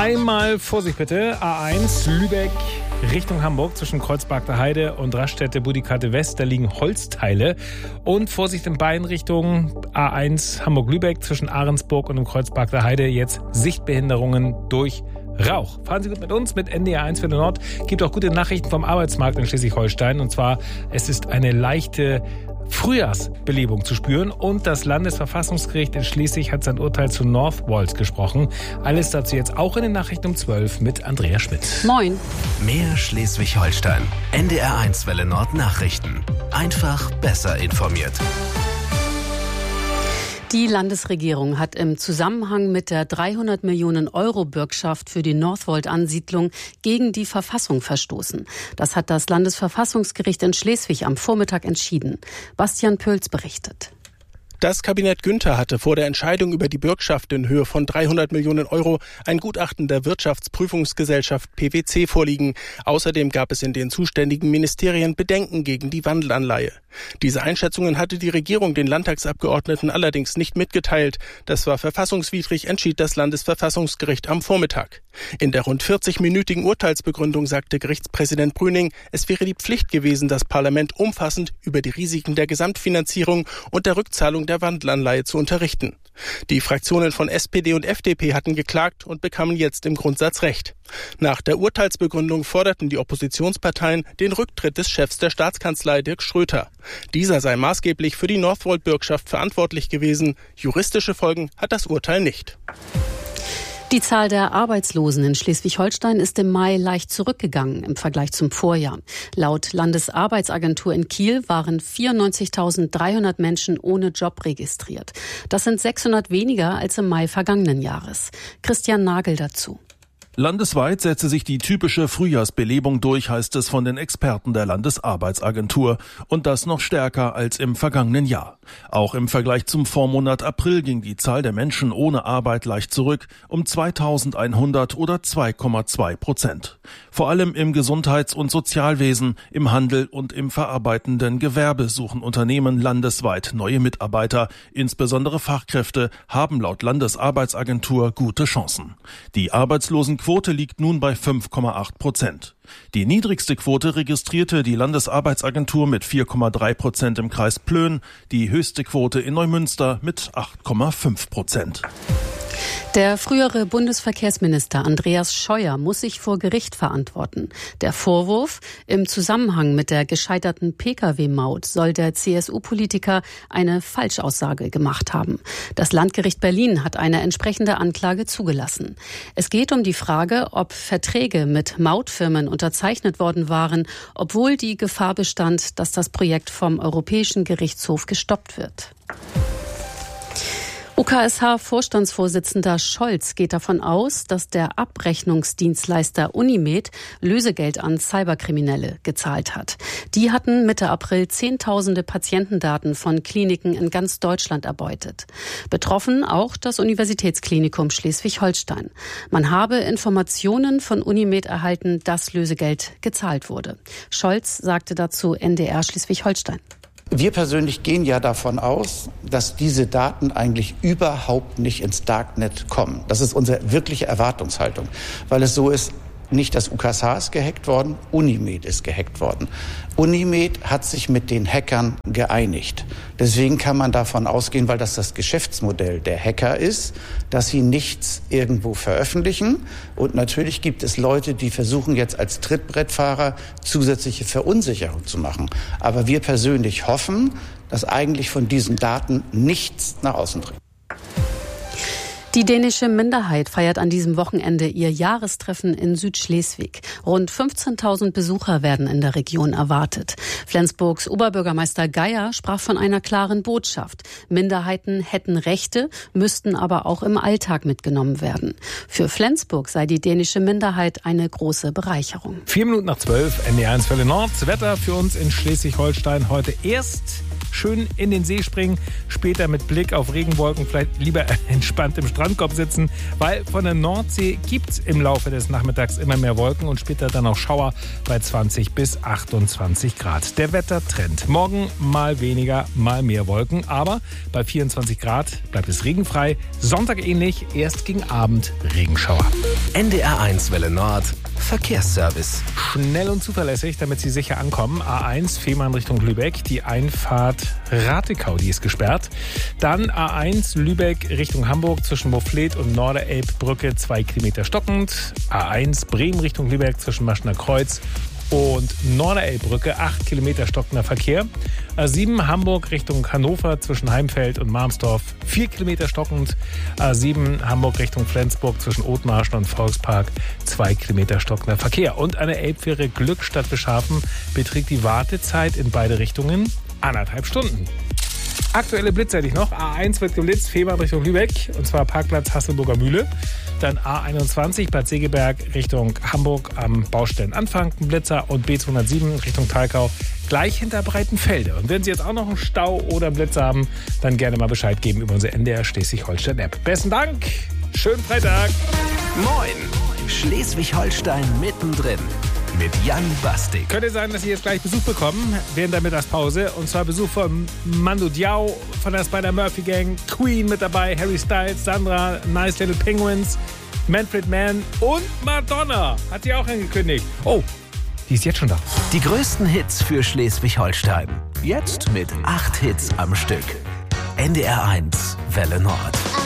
Einmal Vorsicht bitte, A1 Lübeck Richtung Hamburg zwischen Kreuzberger Heide und Raststätte Budikate West, da liegen Holzteile. Und Vorsicht in beiden Richtungen, A1 Hamburg-Lübeck zwischen Ahrensburg und dem Kreuzberger Heide, jetzt Sichtbehinderungen durch Rauch. Fahren Sie gut mit uns, mit NDR 1 für den Nord. Gibt auch gute Nachrichten vom Arbeitsmarkt in Schleswig-Holstein. Und zwar, es ist eine leichte Frühjahrsbelebung zu spüren und das Landesverfassungsgericht in Schleswig hat sein Urteil zu Northvolt gesprochen. Alles dazu jetzt auch in den Nachrichten um 12 mit Andrea Schmidt. Moin. Mehr Schleswig-Holstein. NDR 1 Welle Nord Nachrichten. Einfach besser informiert. Die Landesregierung hat im Zusammenhang mit der 300 Millionen Euro Bürgschaft für die Northvolt-Ansiedlung gegen die Verfassung verstoßen. Das hat das Landesverfassungsgericht in Schleswig am Vormittag entschieden. Bastian Pölz berichtet. Das Kabinett Günther hatte vor der Entscheidung über die Bürgschaft in Höhe von 300 Millionen Euro ein Gutachten der Wirtschaftsprüfungsgesellschaft PwC vorliegen. Außerdem gab es in den zuständigen Ministerien Bedenken gegen die Wandelanleihe. Diese Einschätzungen hatte die Regierung den Landtagsabgeordneten allerdings nicht mitgeteilt. Das war verfassungswidrig, entschied das Landesverfassungsgericht am Vormittag. In der rund 40-minütigen Urteilsbegründung sagte Gerichtspräsident Brüning, es wäre die Pflicht gewesen, das Parlament umfassend über die Risiken der Gesamtfinanzierung und der Rückzahlung der Wandelanleihe zu unterrichten. Die Fraktionen von SPD und FDP hatten geklagt und bekamen jetzt im Grundsatz Recht. Nach der Urteilsbegründung forderten die Oppositionsparteien den Rücktritt des Chefs der Staatskanzlei, Dirk Schröter. Dieser sei maßgeblich für die Northvolt-Bürgschaft verantwortlich gewesen. Juristische Folgen hat das Urteil nicht. Die Zahl der Arbeitslosen in Schleswig-Holstein ist im Mai leicht zurückgegangen im Vergleich zum Vorjahr. Laut Landesarbeitsagentur in Kiel waren 94.300 Menschen ohne Job registriert. Das sind 600 weniger als im Mai vergangenen Jahres. Christian Nagel dazu. Landesweit setze sich die typische Frühjahrsbelebung durch, heißt es von den Experten der Landesarbeitsagentur. Und das noch stärker als im vergangenen Jahr. Auch im Vergleich zum Vormonat April ging die Zahl der Menschen ohne Arbeit leicht zurück, um 2.100 oder 2,2%. Vor allem im Gesundheits- und Sozialwesen, im Handel und im verarbeitenden Gewerbe suchen Unternehmen landesweit neue Mitarbeiter. Insbesondere Fachkräfte haben laut Landesarbeitsagentur gute Chancen. Die Arbeitslosenquote liegt nun bei 5,8%. Die niedrigste Quote registrierte die Landesarbeitsagentur mit 4,3% im Kreis Plön, die höchste Quote in Neumünster mit 8,5%. Der frühere Bundesverkehrsminister Andreas Scheuer muss sich vor Gericht verantworten. Der Vorwurf: Im Zusammenhang mit der gescheiterten Pkw-Maut soll der CSU-Politiker eine Falschaussage gemacht haben. Das Landgericht Berlin hat eine entsprechende Anklage zugelassen. Es geht um die Frage, ob Verträge mit Mautfirmen unterzeichnet worden waren, obwohl die Gefahr bestand, dass das Projekt vom Europäischen Gerichtshof gestoppt wird. UKSH-Vorstandsvorsitzender Scholz geht davon aus, dass der Abrechnungsdienstleister Unimed Lösegeld an Cyberkriminelle gezahlt hat. Die hatten Mitte April Zehntausende Patientendaten von Kliniken in ganz Deutschland erbeutet. Betroffen auch das Universitätsklinikum Schleswig-Holstein. Man habe Informationen von Unimed erhalten, dass Lösegeld gezahlt wurde. Scholz sagte dazu NDR Schleswig-Holstein. Wir persönlich gehen ja davon aus, dass diese Daten eigentlich überhaupt nicht ins Darknet kommen. Das ist unsere wirkliche Erwartungshaltung, weil es so ist, nicht das UKSH ist gehackt worden, Unimed ist gehackt worden. Unimed hat sich mit den Hackern geeinigt. Deswegen kann man davon ausgehen, weil das Geschäftsmodell der Hacker ist, dass sie nichts irgendwo veröffentlichen. Und natürlich gibt es Leute, die versuchen jetzt als Trittbrettfahrer zusätzliche Verunsicherung zu machen. Aber wir persönlich hoffen, dass eigentlich von diesen Daten nichts nach außen dringt. Die dänische Minderheit feiert an diesem Wochenende ihr Jahrestreffen in Südschleswig. Rund 15.000 Besucher werden in der Region erwartet. Flensburgs Oberbürgermeister Geier sprach von einer klaren Botschaft. Minderheiten hätten Rechte, müssten aber auch im Alltag mitgenommen werden. Für Flensburg sei die dänische Minderheit eine große Bereicherung. 4 Minuten nach 12, NDR 1 Welle Nord. Wetter für uns in Schleswig-Holstein heute erst schön in den See springen, später mit Blick auf Regenwolken vielleicht lieber entspannt im Strandkorb sitzen, weil von der Nordsee gibt es im Laufe des Nachmittags immer mehr Wolken und später dann auch Schauer bei 20 bis 28 Grad. Der Wettertrend. Morgen mal weniger, mal mehr Wolken, aber bei 24 Grad bleibt es regenfrei. Sonntag ähnlich, erst gegen Abend Regenschauer. NDR1 Welle Nord, Verkehrsservice. Schnell und zuverlässig, damit Sie sicher ankommen. A1 Fehmarn Richtung Lübeck, die Einfahrt Ratekau, die ist gesperrt. Dann A1 Lübeck Richtung Hamburg zwischen Mouflet und Norderelbbrücke 2 Kilometer stockend. A1 Bremen Richtung Lübeck zwischen Maschner Kreuz und Norderelbbrücke 8 Kilometer stockender Verkehr. A7 Hamburg Richtung Hannover zwischen Heimfeld und Marmsdorf 4 Kilometer stockend. A7 Hamburg Richtung Flensburg zwischen Othmarschen und Volkspark 2 Kilometer stockender Verkehr. Und eine Elbfähre Glückstadt Beschafen beträgt die Wartezeit in beide Richtungen 1,5 Stunden. Aktuelle Blitze hätte ich noch. A1 wird geblitzt, Fehmarn Richtung Lübeck, und zwar Parkplatz Hasselburger Mühle. Dann A21 Bad Segeberg Richtung Hamburg am Baustellenanfang ein Blitzer und B207 Richtung Thalkau gleich hinter Breitenfelde. Und wenn Sie jetzt auch noch einen Stau oder einen Blitzer haben, dann gerne mal Bescheid geben über unsere NDR Schleswig-Holstein-App. Besten Dank, schönen Freitag. Moin, Schleswig-Holstein mittendrin. Mit Jan Bastik. Könnte sein, dass Sie jetzt gleich Besuch bekommen während der Mittagspause. Und zwar Besuch von Mando Diao von der Spider-Murphy-Gang, Queen mit dabei, Harry Styles, Sandra, Nice Little Penguins, Manfred Mann und Madonna. Hat sie auch angekündigt. Oh, die ist jetzt schon da. Die größten Hits für Schleswig-Holstein. Jetzt mit 8 Hits am Stück. NDR1 Welle Nord.